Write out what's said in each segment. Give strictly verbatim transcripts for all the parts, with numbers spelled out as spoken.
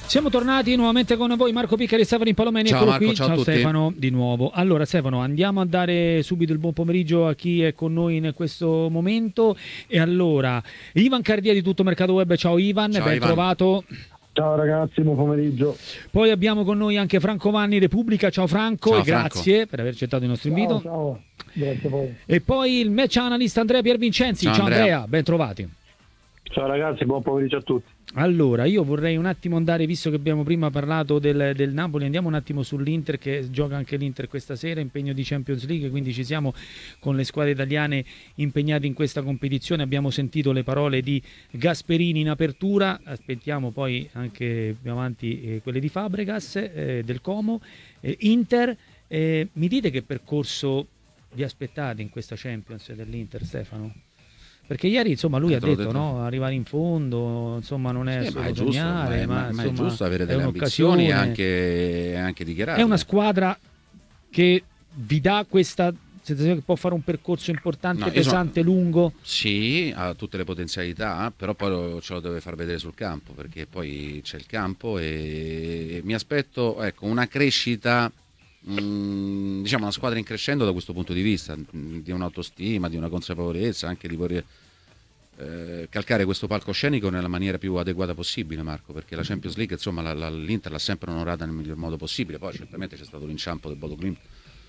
Siamo tornati nuovamente con voi, Marco Piccari e Stefano Palomeni. Ciao Marco, qui. ciao, ciao a tutti. Stefano di nuovo. Allora Stefano, andiamo a dare subito il buon pomeriggio a chi è con noi in questo momento. E allora, Ivan Cardia di Tutto Mercato Web, ciao Ivan, Ciao, ben Ivan. trovato. Ciao ragazzi, buon pomeriggio. Poi abbiamo con noi anche Franco Vanni, Repubblica, ciao Franco, Ciao, e grazie Franco. per aver accettato il nostro Ciao, invito. ciao, grazie a voi. E poi il match analyst Andrea Piervincenzi, ciao, Ciao, Andrea. Andrea. Ben trovati. Ciao ragazzi, buon pomeriggio a tutti. Allora, io vorrei un attimo andare, visto che abbiamo prima parlato del, del Napoli, andiamo un attimo sull'Inter, che gioca anche l'Inter questa sera, impegno di Champions League, quindi ci siamo con le squadre italiane impegnate in questa competizione. Abbiamo sentito le parole di Gasperini in apertura, aspettiamo poi anche più avanti eh, quelle di Fabregas, eh, del Como. eh, Inter, eh, mi dite che percorso vi aspettate in questa Champions dell'Inter, Stefano? Perché ieri insomma lui Eh, ha te l'ho detto, detto. no, arrivare in fondo, insomma non è Sì, solo ma è giusto, sognare, ma è, ma, ma- ma è insomma, giusto avere è delle ambizioni un'occasione. e anche, e anche dichiarate. È una squadra che vi dà questa sensazione che può fare un percorso importante, No, io sono- pesante, lungo. Sì, ha tutte le potenzialità, però poi lo- ce lo deve far vedere sul campo, perché poi c'è il campo e mi aspetto, ecco, una crescita, mh, diciamo una squadra in crescendo da questo punto di vista, mh, di un'autostima, di una consapevolezza, anche di voler eh, calcare questo palcoscenico nella maniera più adeguata possibile, Marco, perché la Champions League, insomma, la- la- l'Inter l'ha sempre onorata nel miglior modo possibile. Poi certamente c'è stato l'inciampo del Bodo Glimt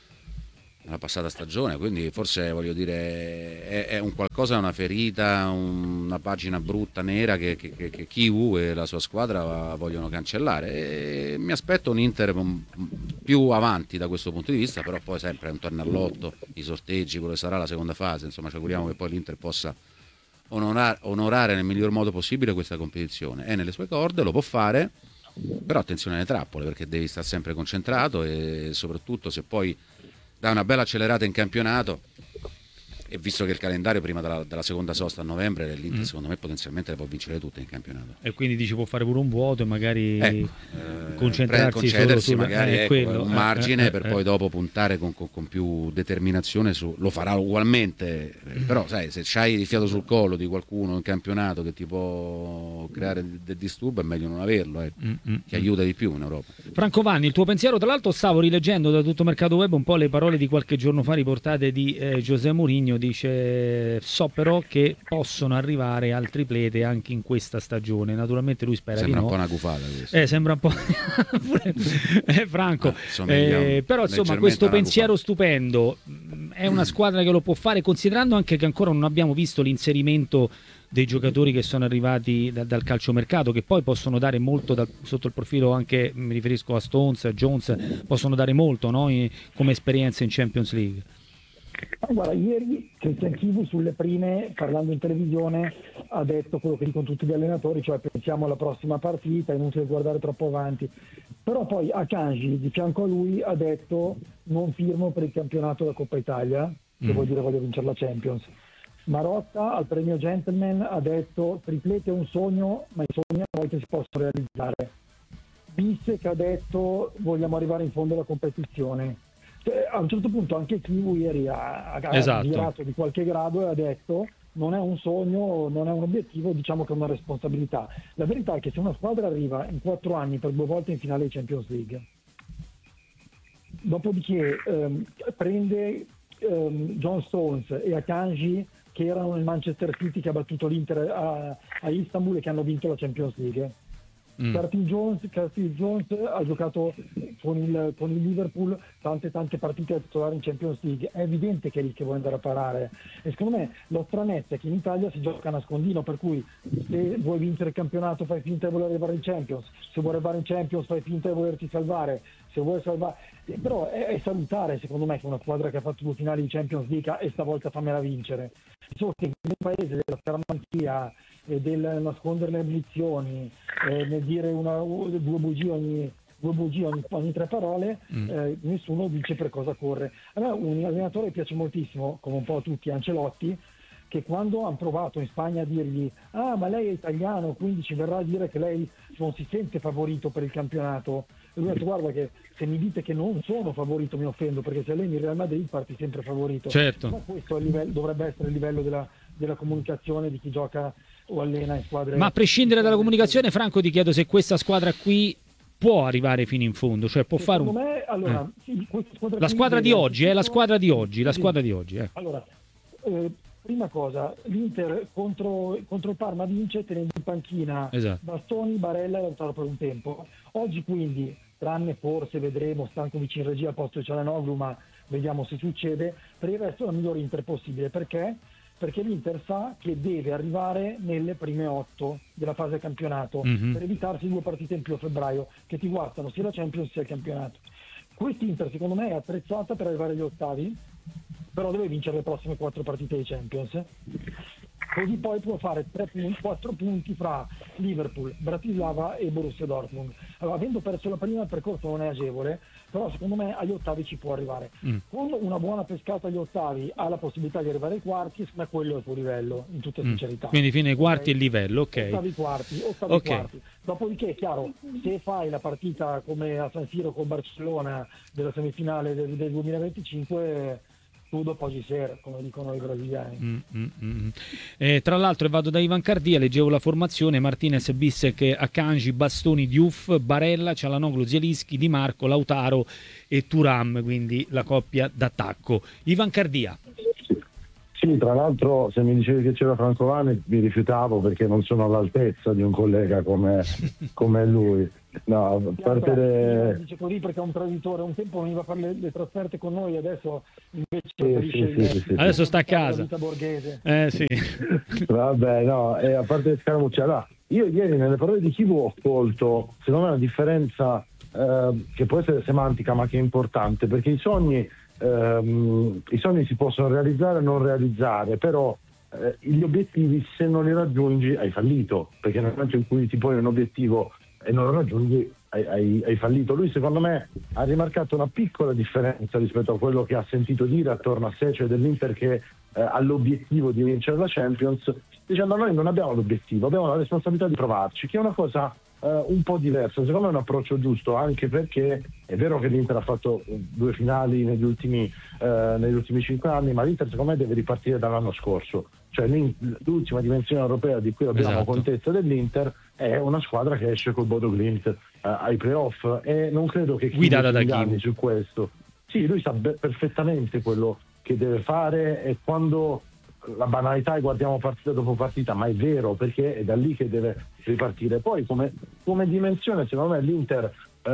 nella passata stagione, quindi forse voglio dire è, è un qualcosa, una ferita, un- una pagina brutta, nera che, che, che, che Chivu e la sua squadra vogliono cancellare. E mi aspetto un Inter un- più avanti da questo punto di vista, però poi sempre è un torno all'otto, i sorteggi, quello che sarà la seconda fase, insomma ci auguriamo che poi l'Inter possa onorare, onorare nel miglior modo possibile questa competizione. È nelle sue corde, lo può fare, però attenzione alle trappole, perché devi stare sempre concentrato e soprattutto se poi dà una bella accelerata in campionato, e visto che il calendario prima della, della seconda sosta a novembre, l'Inter Mm. secondo me potenzialmente le può vincere tutte in campionato. E quindi dici può fare pure un vuoto e magari Ecco, eh, concentrarsi pre- concedersi solo sul magari eh, ecco, quello, un eh, margine eh, per eh, poi eh. dopo puntare con, con- con più determinazione su, lo farà ugualmente, eh, però sai, se c'hai il fiato sul collo di qualcuno in campionato che ti può creare del disturbo è meglio non averlo, ecco, Mm, mm, che mm. aiuta di più in Europa. Franco Vanni, il tuo pensiero? Tra l'altro stavo rileggendo da Tutto Mercato Web un po' le parole di qualche giorno fa riportate di eh, José Mourinho. Dice: so però che possono arrivare al triplete anche in questa stagione. Naturalmente lui spera Sembra di un no. po' una gufata questo. Eh, sembra un po' pure- eh, Franco, Ah, somiglia Eh, però insomma leggermente questo a una pensiero gufata. stupendo, mh, è una squadra che lo può fare, considerando anche che ancora non abbiamo visto l'inserimento dei giocatori che sono arrivati da- dal calciomercato, che poi possono dare molto da- sotto il profilo anche, mi riferisco a Stones, a Jones, possono dare molto, no? In- come esperienza in Champions League. Ma guarda, ieri Cristian Chivu sulle prime, parlando in televisione, ha detto quello che dicono tutti gli allenatori, cioè pensiamo alla prossima partita, è inutile guardare troppo avanti. Però poi Akanji, di fianco a lui, ha detto non firmo per il campionato della Coppa Italia, che Mm. vuol dire voglio vincere la Champions. Marotta al premio Gentleman ha detto triplete è un sogno, ma i sogni a volte si possono realizzare. Bissek ha detto vogliamo arrivare in fondo alla competizione. Cioè, a un certo punto anche Chivu ieri ha, ha Esatto. girato di qualche grado e ha detto non è un sogno, non è un obiettivo, diciamo che è una responsabilità. La verità è che se una squadra arriva in quattro anni per due volte in finale di Champions League, dopodiché ehm, prende ehm, John Stones e Akanji, che erano nel Manchester City che ha battuto l'Inter a, a Istanbul e che hanno vinto la Champions League. Mm. Curtis Jones, Curtis Jones ha giocato con il, con il Liverpool tante tante partite da titolare in Champions League, è evidente che è lì che vuole andare a parare, e secondo me la stranezza è che in Italia si gioca a nascondino, per cui se vuoi vincere il campionato fai finta di voler arrivare in Champions, se vuoi arrivare in Champions fai finta di volerti salvare, se vuoi salvare, però è, è salutare secondo me che una squadra che ha fatto due finali di Champions League e stavolta fammela vincere, solo che nel paese della scaramanzia e del nascondere le ambizioni, eh, nel dire una, due bugie ogni, due bugie ogni, ogni tre parole, Mm. eh, nessuno dice per cosa corre. A me un allenatore piace moltissimo, come un po' a tutti, Ancelotti, che quando hanno provato in Spagna a dirgli ah ma lei è italiano quindi ci verrà a dire che lei non si sente favorito per il campionato, e lui ha detto guarda che se mi dite che non sono favorito mi offendo, perché se lei in Real Madrid parti sempre favorito. Certo. Ma questo è il livello, dovrebbe essere il livello della, della comunicazione di chi gioca o allena in squadre... Ma a prescindere dalla comunicazione, Franco, ti chiedo se questa squadra qui può arrivare fino in fondo, cioè può fare un... me, allora, eh. sì, squadra la squadra di oggi, è eh, la squadra di oggi, la sì. squadra di oggi. Eh. Allora, eh, prima cosa, l'Inter contro, contro il Parma vince tenendo in panchina esatto. Bastoni, Barella e Lautaro per un tempo. Oggi quindi, tranne forse vedremo Stankovic in regia al posto di Cialanoglu, ma vediamo se succede, per il resto è la migliore Inter possibile. Perché? Perché l'Inter sa che deve arrivare nelle prime otto della fase campionato mm-hmm. per evitarsi due partite in più a febbraio che ti guardano sia la Champions sia il campionato. Quest'Inter secondo me è attrezzata per arrivare agli ottavi, però deve vincere le prossime quattro partite di Champions, così poi può fare tre punti, quattro punti fra Liverpool, Bratislava e Borussia Dortmund. Allora, avendo perso la prima il percorso non è agevole, però secondo me agli ottavi ci può arrivare. Mm. Con una buona pescata agli ottavi ha la possibilità di arrivare ai quarti, ma quello è il suo livello, in tutta sincerità. Mm. Quindi fine ai quarti okay. il livello, ok. Ottavi quarti, ottavi okay. quarti. Dopodiché è chiaro, se fai la partita come a San Siro con Barcellona della semifinale del, del duemilaventicinque... tutto poi sera, come dicono i brasiliani. Mm, mm, mm. Eh, tra l'altro vado da Ivan Cardia, leggevo la formazione: Martinez, Bissek, Akanji, Bastoni, Diouf, Barella, Cialanoglu, Zielinski, Di Marco, Lautaro e Thuram, quindi la coppia d'attacco. Ivan Cardia. Sì. sì, tra l'altro se mi dicevi che c'era Franco Vanni mi rifiutavo perché non sono all'altezza di un collega come, come lui. No, a parte le... dice così perché è un traditore, un tempo veniva a fare le, le trasferte con noi, adesso invece sì, sì, il... sì, sì, adesso sta a casa. Vita borghese. Eh sì. Vabbè, no, e a parte le scaramucce, allora, io ieri nelle parole di Chivu ho colto, secondo me, una differenza eh, che può essere semantica ma che è importante, perché i sogni ehm, i sogni si possono realizzare o non realizzare, però eh, gli obiettivi se non li raggiungi hai fallito, perché nel momento in cui ti poni un obiettivo e non lo raggiungi hai, hai, hai fallito. Lui secondo me ha rimarcato una piccola differenza rispetto a quello che ha sentito dire attorno a sé, cioè dell'Inter che eh, ha l'obiettivo di vincere la Champions, dicendo noi non abbiamo l'obiettivo, abbiamo la responsabilità di provarci, che è una cosa eh, un po' diversa. Secondo me è un approccio giusto, anche perché è vero che l'Inter ha fatto due finali negli ultimi, eh, negli ultimi cinque anni, ma l'Inter secondo me deve ripartire dall'anno scorso. Cioè l'ultima dimensione europea di cui abbiamo esatto. contezza dell'Inter è una squadra che esce col Bodo Glimt uh, ai playoff, e non credo che guidata da chi su questo. Sì, lui sa be- perfettamente quello che deve fare, e quando la banalità è guardiamo partita dopo partita, ma è vero, perché è da lì che deve ripartire. Poi come, come dimensione secondo me l'Inter uh,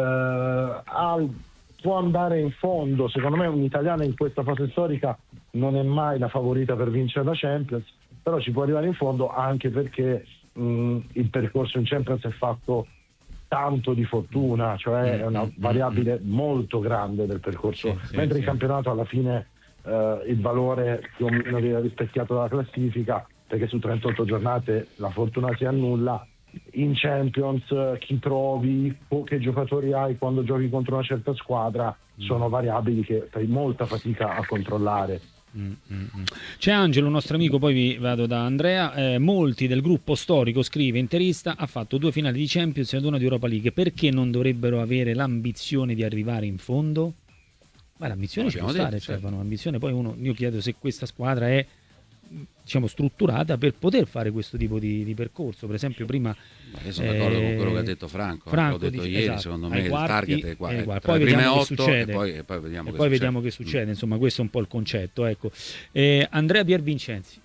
ha, può andare in fondo. Secondo me un'italiana in questa fase storica non è mai la favorita per vincere la Champions, però ci può arrivare in fondo anche perché mh, il percorso in Champions è fatto tanto di fortuna, cioè è una variabile molto grande del percorso, sì, sì, mentre sì. il campionato alla fine eh, il valore più o meno viene rispecchiato dalla classifica, perché su trentotto giornate la fortuna si annulla. In Champions chi trovi, che giocatori hai quando giochi contro una certa squadra sono variabili che fai molta fatica a controllare. Mm, mm, mm. C'è Angelo, un nostro amico, poi vi vado da Andrea. Eh, molti del gruppo storico, scrive, interista, ha fatto due finali di Champions ed una di Europa League, perché non dovrebbero avere l'ambizione di arrivare in fondo? Ma l'ambizione ci può stare, Stefano, l'ambizione. Poi uno, io chiedo se questa squadra è, diciamo, strutturata per poter fare questo tipo di, di percorso. Per esempio prima io sono eh, d'accordo con quello che ha detto Franco, Franco l'ho detto dice, ieri, esatto, secondo me quarti, il target è qua, eh, tra poi le prime vediamo otto che succede e poi, e poi vediamo, e che, poi succede. vediamo che succede, insomma questo è un po' il concetto, ecco. eh, Andrea Piervincenzi.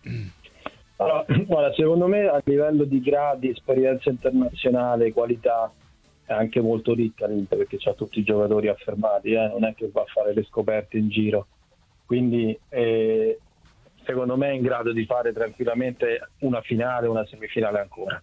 Allora, guarda, secondo me a livello di gradi, esperienza internazionale, qualità è anche molto ricca l'Inter, perché c'ha tutti i giocatori affermati, eh? non è che va a fare le scoperte in giro, quindi eh, secondo me è in grado di fare tranquillamente una finale, una semifinale ancora.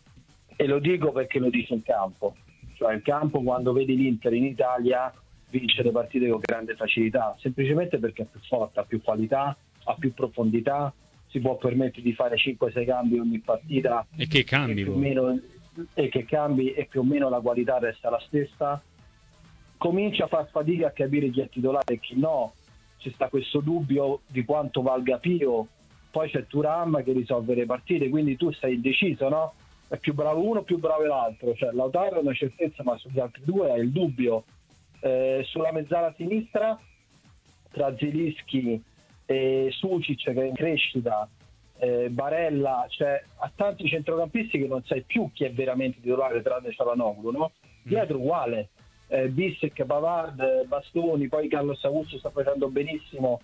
E lo dico perché lo dice il campo, cioè il campo quando vedi l'Inter in Italia vince le partite con grande facilità, semplicemente perché è più forte, ha più qualità, ha più profondità, si può permettere di fare cinque sei cambi ogni partita e che cambi e, più o meno, e che cambi e più o meno la qualità resta la stessa. Comincia a far fatica a capire chi è titolare e chi no, ci sta questo dubbio di quanto valga Pio, poi c'è Thuram che risolve le partite, quindi tu sei indeciso, no? È più bravo uno, più bravo l'altro, cioè Lautaro è una certezza, ma sugli altri due hai il dubbio. Eh, sulla mezzala sinistra tra Zielinski e Sucic che è in crescita, eh, Barella, cioè a tanti centrocampisti che non sai più chi è veramente titolare tranne Çalhanoğlu, no? Dietro uguale, eh, Bissek, Pavard, Bastoni, poi Carlos Augusto sta facendo benissimo.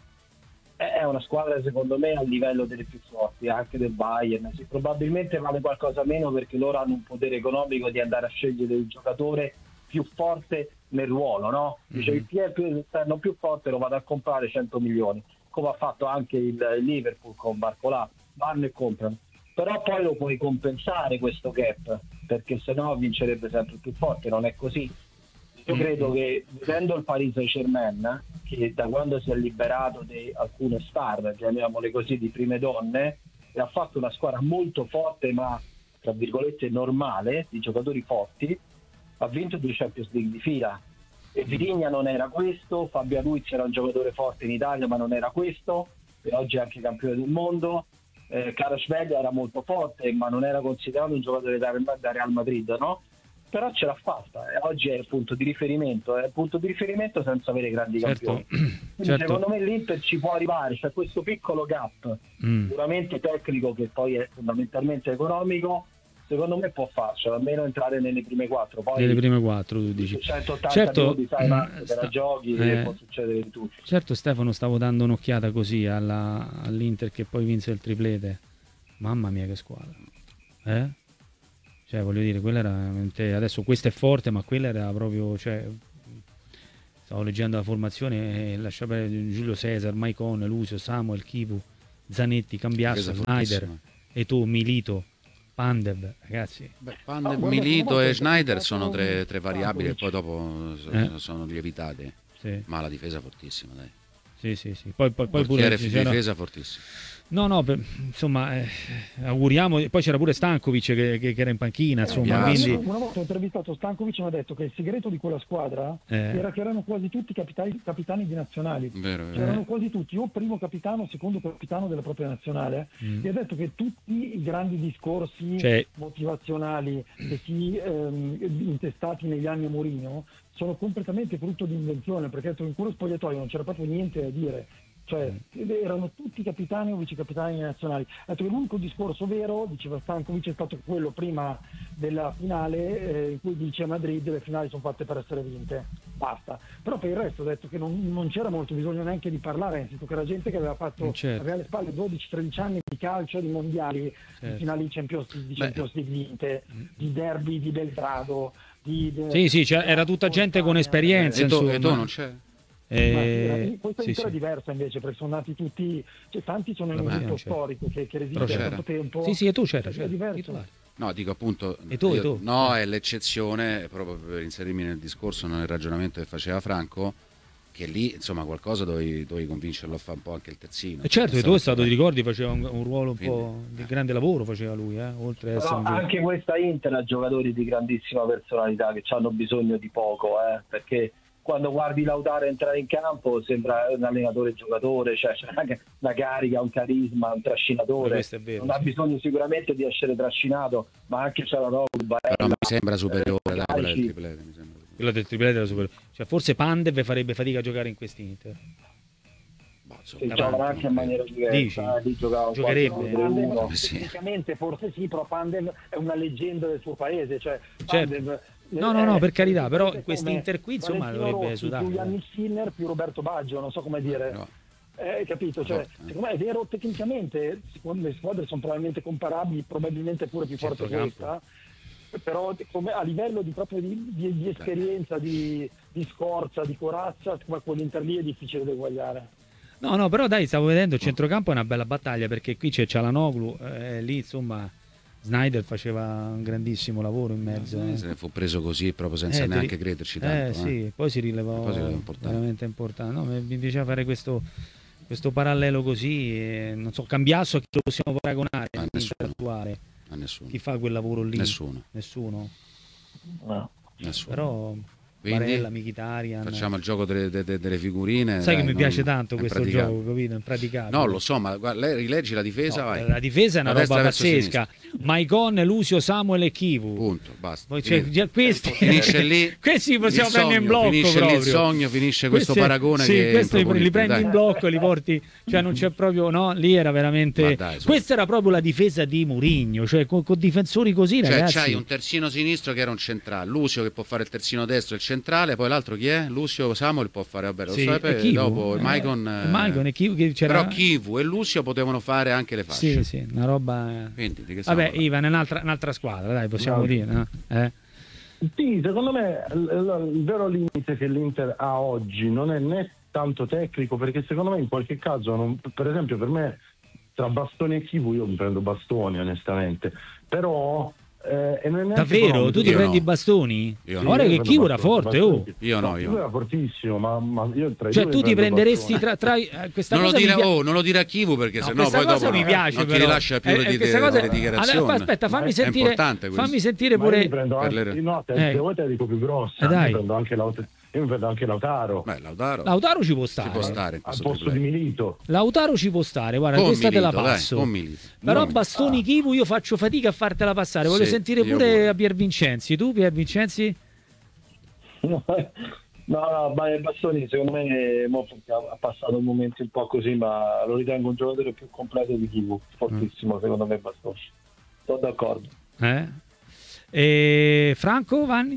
È una squadra secondo me a livello delle più forti, anche del Bayern. Sì, probabilmente vale qualcosa meno perché loro hanno un potere economico di andare a scegliere il giocatore più forte nel ruolo, no? Dice chi è l'esterno più forte lo vado a comprare cento milioni, come ha fatto anche il Liverpool con Barcola, vanno e comprano. Però poi lo puoi compensare questo gap, perché sennò vincerebbe sempre più forte, non è così. Io credo che vedendo il Paris Saint-Germain, che da quando si è liberato di alcune star, chiamiamole così, di prime donne, e ha fatto una squadra molto forte ma tra virgolette normale, di giocatori forti, ha vinto due Champions League di fila. E Vitinha non era questo, Fabio Ruiz era un giocatore forte in Italia ma non era questo, e oggi è anche campione del mondo. eh, Kvaratskhelia era molto forte ma non era considerato un giocatore da Real Madrid, no? Però ce l'ha fatta, e oggi è il punto di riferimento, è il punto di riferimento senza avere grandi certo. campioni. Quindi certo. secondo me l'Inter ci può arrivare, c'è questo piccolo gap, Mm. puramente tecnico che poi è fondamentalmente economico, secondo me può farcela, almeno entrare nelle prime quattro. Poi Nelle prime quattro, tu dici. centottanta Certo, minuti, sai, ma te sta- la giochi eh. e può succedere di tutto. Certo, Stefano, stavo dando un'occhiata così alla- all'Inter che poi vinse il triplete. Mamma mia che squadra. Eh? Cioè, voglio dire, quella era veramente... Adesso questa è forte, ma quella era proprio... Cioè, stavo leggendo la formazione e lascia perdere Giulio Cesar, Maicon, Lucio, Samuel, Chivu, Zanetti, Cambiasso, Difesa Snyder, fortissima. Eto'o, Milito, Pandev, ragazzi. Beh, Pandev, Ah, guarda, Milito guarda, e Schneider guarda, sono tre, tre variabili che Stankovic. poi dopo so- Eh. sono lievitate, Sì, ma la difesa fortissima, dai. sì, sì. sì. Poi, poi, poi Portiere pure... di c'era- difesa fortissimo. No, no, per- insomma, eh, auguriamo. Poi c'era pure Stankovic che, che- che era in panchina, insomma, Biasco. quindi... Io una volta ho intervistato Stankovic e mi ha detto che il segreto di quella squadra Eh. era che erano quasi tutti capitani, capitani di nazionali. Vero, vero. Eh. Erano quasi tutti o primo capitano o secondo capitano della propria nazionale. Mm. E ha detto che tutti i grandi discorsi Cioè- motivazionali che si ehm, intestati negli anni a Mourinho sono completamente frutto di invenzione, perché ha detto che in quello spogliatoio non c'era proprio niente da dire. Cioè, erano tutti capitani o vice capitani nazionali. Ha detto che l'unico discorso vero, diceva Stankovic, è stato quello prima della finale eh, in cui dice a Madrid le finali sono fatte per essere vinte, basta. Però per il resto ha detto che non, non c'era molto bisogno neanche di parlare, nel senso che era gente che aveva fatto Certo. aveva alle spalle dodici tredici anni di calcio, di mondiali, Certo. di finali di Champions, di Beh. Champions League vinte, di derby di Belgrado, di, de- Sì, sì, cioè, era tutta gente con esperienza, E tu, insomma. e tu non c'è? Ma era- Eh, questa sì, Inter è sì. diversa invece, perché sono nati tutti, cioè, tanti sono in un Vabbè, gruppo non c'era. storico che, che resiste Però da c'era. tanto tempo. Sì, sì, e tu c'era, È c'era, diverso. titolare. No, dico appunto, E tu, e io- tu? no, è l'eccezione, proprio per inserirmi nel discorso, nel ragionamento che faceva Franco, che lì insomma qualcosa dovevi, dovevi convincerlo a fare un po' anche il terzino. E certo, e tu è stato, ti di ricordi, faceva un, un ruolo un Quindi, po' di eh. grande lavoro, faceva lui, eh, oltre ad essere Però un giocatore. anche questa Inter ha giocatori di grandissima personalità che hanno bisogno di poco, eh, perché quando guardi Lautaro entrare in campo sembra un allenatore giocatore, cioè c'è anche una carica, un carisma, un trascinatore. Questo è vero, Non ha sì. bisogno sicuramente di essere trascinato, ma anche c'è la roba, Però mi sembra superiore, eh, dai, quella del carici. triplete, mi sembra. Quello del triplete era super. Cioè, forse Pandev farebbe fatica a giocare in quest'Inter. Boh, insomma, che davanti, giocano anche in maniera diversa, Dici? eh, lì giocava un Giocherebbe? quattro tre uno. Pandev, Sì. tecnicamente forse sì, però Pandev è una leggenda del suo paese, cioè Certo. Pandev, No, no, no, eh, per carità, però come quest'Inter qui, insomma, Valentino dovrebbe Rossi, esudare, più dai. Yannick Sinner più Roberto Baggio, non so come dire. No. Eh, capito? Cioè, Forte, eh. secondo me è vero, tecnicamente secondo le squadre sono probabilmente comparabili, probabilmente pure più forte Centrocampo. questa, però come, a livello di, proprio di, di- di esperienza, di, di scorza, di corazza, come quell'Inter lì è difficile da eguagliare. No, no, però dai, stavo vedendo il centrocampo è una bella battaglia perché qui c'è Çalhanoğlu, eh, lì insomma Snyder faceva un grandissimo lavoro in mezzo. eh. Se ne fu preso così proprio senza Eh, ti neanche ri- crederci Eh tanto. sì, poi si rilevò Poi si rilevò importante. veramente importante. No, mi mi piaceva fare questo, questo parallelo così, e, non so, Cambiasso a chi lo possiamo paragonare Ah, all'Inter nessuno. attuale? A nessuno. Chi fa quel lavoro lì? Nessuno. Nessuno. No. Nessuno. Però Quindi, Barella, Mkhitaryan. facciamo il gioco delle, delle, delle figurine. Sai dai, che mi non- piace tanto è questo impraticabile. gioco, capito? È impraticabile. No, lo so, ma guarda, lei rileggi la difesa, No, vai. la difesa è una Da roba destra verso pazzesca. Maicon, Lucio, Samuel e Kivu. Punto, basta. Poi c'è- Finito. già questi, Finisce lì. questi li possiamo il prendere in sogno, blocco finisce proprio. lì il sogno, finisce questo Questi- paragone sì, che è questi li, li improponibile, prendi dai. in blocco, li porti, cioè non c'è proprio, no, lì era veramente Ma dai, su. questa era proprio la difesa di Mourinho, cioè con, con difensori così, Cioè ragazzi. c'hai un terzino sinistro che era un centrale, Lucio che può fare il terzino destro e il centrale, poi l'altro chi è? Lucio Samuel può fare, vabbè, lo Sì, so, e poi Kivu, dopo eh, Maicon, eh, Maicon e Kivu che c'era. però Kivu e Lucio potevano fare anche le fasce. Sì, sì, una roba. Quindi, di che stiamo Vabbè, parlando? Ivan è un'altra, un'altra squadra, dai, possiamo No. dire, no? Eh? Sì, secondo me il, il- il vero limite che l'Inter ha oggi non è né tanto tecnico, perché secondo me in qualche caso, non- per esempio per me tra Bastoni e Kivu io mi prendo Bastoni onestamente, però eh, e non è neanche Davvero? economico. Tu ti Io prendi no. i bastoni? Io no. Guarda Io che prendo Kivu era Bastoni, forte, oh. Bastoni. Io no, io Kivu no. era fortissimo, ma, ma io tra i Cioè due tu ti prendo prenderesti Bastoni. tra, tra eh, questa Non lo, cosa mi dire, pia- oh, non lo dire a Kivu perché No, sennò questa poi cosa dopo mi non- piace, non ti però. rilascia più Eh, le, eh, di- questa le- cosa- le dichiarazioni. Allora, aspetta, fammi È sentire, importante questo. fammi sentire Ma io pure. mi prendo per anche, le- no, te, Eh. se vuoi te dico più grossa, Eh, dai. io, prendo anche Laut- io mi prendo anche Lautaro Beh, Lautaro Lautaro ci può ci stare. può stare in al questo posto di triplete. Milito. Lautaro ci può stare, guarda, Con questa te la Milito, dai, passo. con Milito. Però No. Bastoni Kivu io faccio fatica a fartela passare. Voglio Sì, sentire io pure pure. a Pier Vincenzi. Tu, Pier Vincenzi? No, no, ma Bastoni secondo me mo perché ha ha passato momenti un po' così, ma lo ritengo un giocatore più completo di Kivu, fortissimo secondo me Bastoni. Sono d'accordo. Eh? E Franco, Vanni?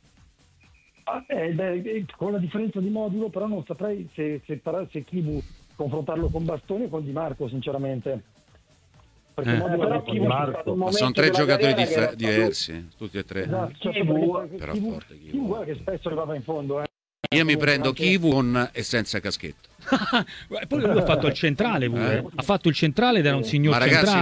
Ah, eh, beh, eh, con la differenza di modulo, però non saprei se, se, par- se Kivu confrontarlo con Bastoni o con Di Marco, sinceramente. Perché Eh. il modulo Eh, però è Kivu c'è Marco. stato un Ma momento sono tre della giocatori carriera dif- che era stato- diversi, tutti e tre. Esatto, cioè, Kivu- perché però Kivu- forte Kivu. Kivu guarda che spesso arrivava in fondo. Eh. Io mi prendo Anche- Kivu con e senza caschetto. Poi lui ha fatto il centrale pure. Eh? Ha fatto il centrale ed era un signor Ma ragazzi, centrale.